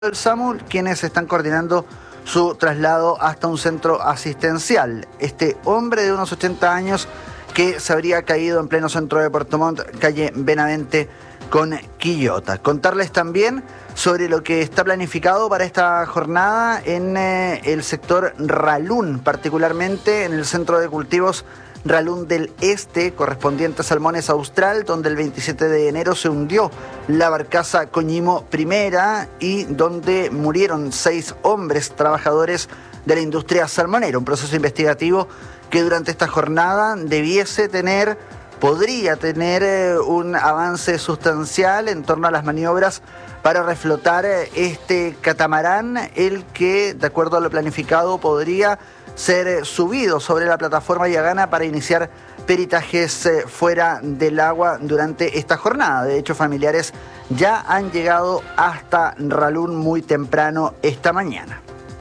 del SAMU, quienes están coordinando su traslado hasta un centro asistencial. Este hombre de unos 80 años que se habría caído en pleno centro de Puerto Montt, calle Benavente con Quillota. Contarles también sobre lo que está planificado para esta jornada en el sector Ralún, particularmente en el centro de cultivos Ralún del Este, correspondiente a Salmones Austral, donde el 27 de enero se hundió la barcaza Coñimo Primera y donde murieron 6 hombres trabajadores de la industria salmonera. Un proceso investigativo que durante esta jornada podría tener un avance sustancial en torno a las maniobras para reflotar este catamarán, el que, de acuerdo a lo planificado, podría ser subido sobre la plataforma Yagana para iniciar peritajes fuera del agua durante esta jornada. De hecho, familiares ya han llegado hasta Ralún muy temprano esta mañana.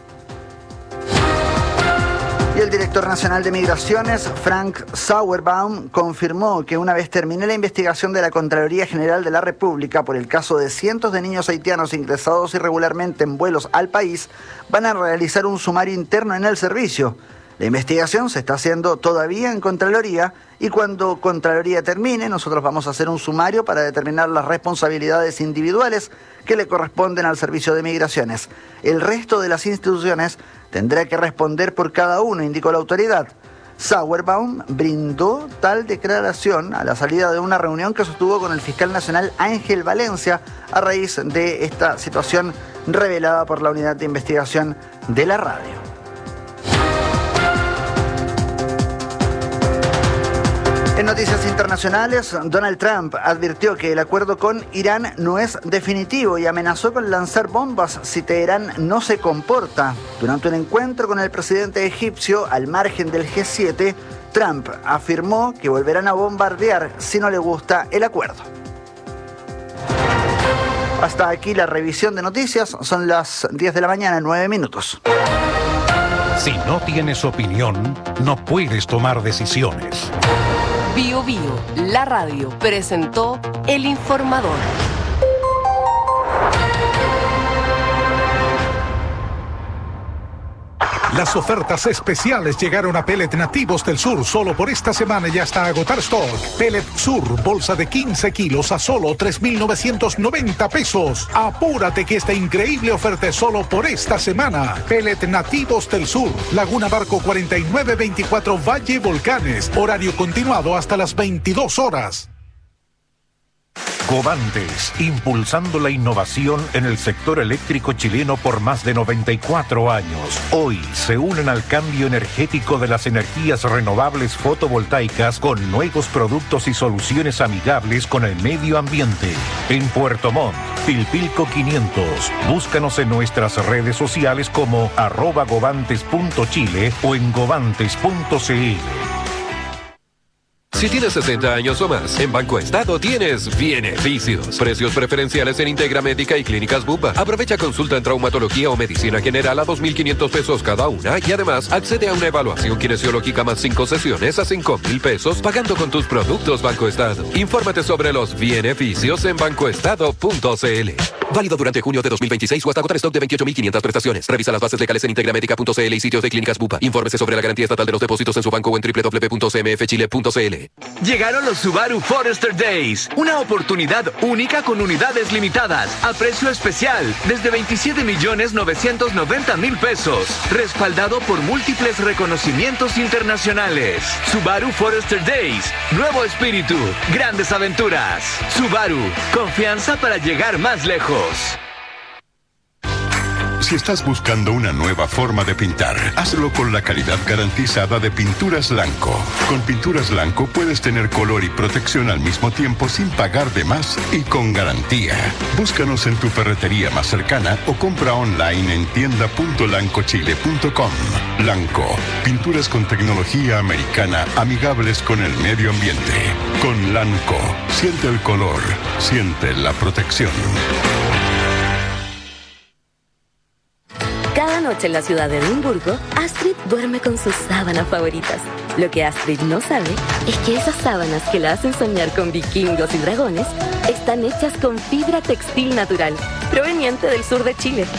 Y el director nacional de Migraciones, Frank Sauerbaum, confirmó que una vez termine la investigación de la Contraloría General de la República por el caso de cientos de niños haitianos ingresados irregularmente en vuelos al país, van a realizar un sumario interno en el servicio. La investigación se está haciendo todavía en Contraloría y cuando Contraloría termine, nosotros vamos a hacer un sumario para determinar las responsabilidades individuales que le corresponden al Servicio de Migraciones. El resto de las instituciones tendrá que responder por cada uno, indicó la autoridad. Sauerbaum brindó tal declaración a la salida de una reunión que sostuvo con el fiscal nacional Ángel Valencia a raíz de esta situación revelada por la unidad de investigación de la radio. En noticias internacionales, Donald Trump advirtió que el acuerdo con Irán no es definitivo y amenazó con lanzar bombas si Teherán no se comporta. Durante un encuentro con el presidente egipcio al margen del G7, Trump afirmó que volverán a bombardear si no le gusta el acuerdo. Hasta aquí la revisión de noticias, son las 10 de la mañana, 9 minutos. Si no tienes opinión, no puedes tomar decisiones. Bio Bio, la radio, presentó El Informador. Las ofertas especiales llegaron a Pellet Nativos del Sur solo por esta semana y hasta agotar stock. Pellet Sur, bolsa de 15 kilos a solo 3,990 pesos. Apúrate que esta increíble oferta es solo por esta semana. Pellet Nativos del Sur, Laguna Barco 4924 Valle Volcanes. Horario continuado hasta las 22 horas. Covantes, impulsando la innovación en el sector eléctrico chileno por más de 94 años. Hoy se unen al cambio energético de las energías renovables fotovoltaicas con nuevos productos y soluciones amigables con el medio ambiente. En Puerto Montt, Pilpilco 500. Búscanos en nuestras redes sociales como @govantes.chile o en govantes.cl. Si tienes 60 años o más, en Banco Estado tienes beneficios. Precios preferenciales en Integra Médica y Clínicas Bupa. Aprovecha consulta en traumatología o medicina general a 2.500 pesos cada una y además accede a una evaluación kinesiológica más 5 sesiones a 5.000 pesos pagando con tus productos Banco Estado. Infórmate sobre los beneficios en bancoestado.cl. Válido durante junio de 2026 o hasta agotar stock de 28.500 prestaciones. Revisa las bases legales en integramedica.cl y sitios de Clínicas Bupa. Infórmese sobre la garantía estatal de los depósitos en su banco o en www.cmfchile.cl. Llegaron los Subaru Forester Days, una oportunidad única con unidades limitadas, a precio especial, desde 27.990.000 pesos, respaldado por múltiples reconocimientos internacionales. Subaru Forester Days, nuevo espíritu, grandes aventuras. Subaru, confianza para llegar más lejos. Si estás buscando una nueva forma de pintar, hazlo con la calidad garantizada de Pinturas Lanco. Con Pinturas Lanco puedes tener color y protección al mismo tiempo sin pagar de más y con garantía. Búscanos en tu ferretería más cercana o compra online en tienda.lancochile.com. Lanco, pinturas con tecnología americana amigables con el medio ambiente. Con Lanco, siente el color, siente la protección. Cada noche en la ciudad de Edimburgo, Astrid duerme con sus sábanas favoritas. Lo que Astrid no sabe es que esas sábanas que la hacen soñar con vikingos y dragones están hechas con fibra textil natural, proveniente del sur de Chile.